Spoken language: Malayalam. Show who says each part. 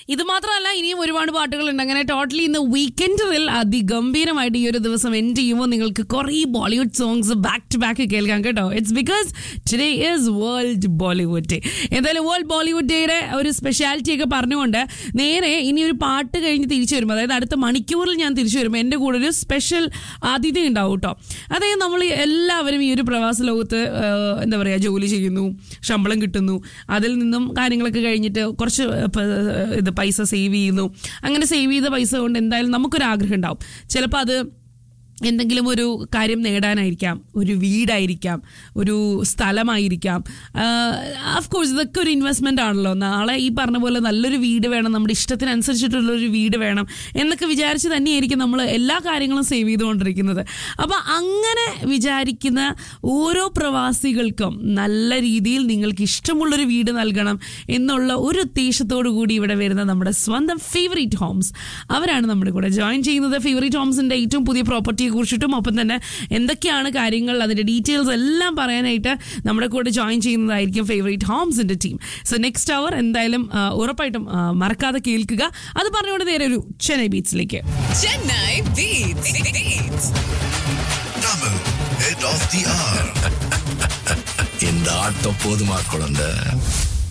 Speaker 1: ഇത് മാത്രമല്ല ഇനിയും ഒരുപാട് പാട്ടുകളുണ്ട്. അങ്ങനെ ടോട്ടലി ഇന്ന് വീക്കെൻഡിൽ അതിഗംഭീരമായിട്ട് ഈ ഒരു ദിവസം എൻഡ് ചെയ്യുമ്പോൾ നിങ്ങൾക്ക് കുറേ Bollywood songs back to back കേൾക്കാം കേട്ടോ. It's because today is world Bollywood day. എന്തായാലും വേൾഡ് ബോളിവുഡ് ഡേയുടെ ഒരു സ്പെഷ്യാലിറ്റി ഒക്കെ പറഞ്ഞുകൊണ്ട് നേരെ ഇനി ഒരു പാട്ട് കഴിഞ്ഞ് തിരിച്ചു വരുമ്പോൾ, അതായത് അടുത്ത മണിക്കൂറിൽ ഞാൻ തിരിച്ചു വരുമ്പോൾ എൻ്റെ കൂടെ ഒരു സ്പെഷ്യൽ അതിഥി ഉണ്ടാവും കേട്ടോ. അതായത് നമ്മൾ എല്ലാവരും ഈ ഒരു പ്രവാസ ലോകത്ത് എന്താ പറയുക, ജോലി ചെയ്യുന്നു, ശമ്പളം കിട്ടുന്നു, അതിൽ നിന്നും കാര്യങ്ങളൊക്കെ കഴിഞ്ഞിട്ട് കുറച്ച് ഇത് പൈസ സേവ് ചെയ്യുന്നു. അങ്ങനെ സേവ് ചെയ്ത പൈസ കൊണ്ട് എന്തായാലും നമുക്കൊരാഗ്രഹം ഉണ്ടാവും. ചിലപ്പോൾ അത് എന്തെങ്കിലും ഒരു കാര്യം നേടാനായിരിക്കാം, ഒരു വീടായിരിക്കാം, ഒരു സ്ഥലമായിരിക്കാം. ഓഫ് കോഴ്സ് ഇതൊക്കെ ഒരു ഇൻവെസ്റ്റ്മെൻ്റ് ആണല്ലോ. നാളെ ഈ പറഞ്ഞ പോലെ നല്ലൊരു വീട് വേണം, നമ്മുടെ ഇഷ്ടത്തിനനുസരിച്ചിട്ടുള്ളൊരു വീട് വേണം എന്നൊക്കെ വിചാരിച്ച് തന്നെയായിരിക്കും നമ്മൾ എല്ലാ കാര്യങ്ങളും സേവ് ചെയ്തുകൊണ്ടിരിക്കുന്നത്. അപ്പോൾ അങ്ങനെ വിചാരിക്കുന്ന ഓരോ പ്രവാസികൾക്കും നല്ല രീതിയിൽ നിങ്ങൾക്ക് ഇഷ്ടമുള്ളൊരു വീട് നൽകണം എന്നുള്ള ഒരു ഉദ്ദേശത്തോടു കൂടി ഇവിടെ വരുന്ന നമ്മുടെ സ്വന്തം ഫേവറേറ്റ് ഹോംസ്, അവരാണ് നമ്മുടെ കൂടെ ജോയിൻ ചെയ്യുന്നത്. ഫേവറേറ്റ് ഹോംസിൻ്റെ ഏറ്റവും പുതിയ പ്രോപ്പർട്ടി കുറിച്ചിട്ടും ഒപ്പം തന്നെ എന്തൊക്കെയാണ് കാര്യങ്ങൾ, അതിന്റെ ഡീറ്റെയിൽസ് എല്ലാം പറയാനായിട്ട് നമ്മുടെ കൂടെ ജോയിൻ ചെയ്യുന്നതായിരിക്കും ഫേവറേറ്റ് ഹോംസിന്റെ ടീം. സോ നെക്സ്റ്റ് അവർ എന്തായാലും ഉറപ്പായിട്ടും മറക്കാതെ കേൾക്കുക. അത് പറഞ്ഞുകൊണ്ട് നേരെ ഒരു ചെന്നൈ ബീച്ചിലേക്ക്.
Speaker 2: இந்த ஆட்டம் போதுமா குழந்தை?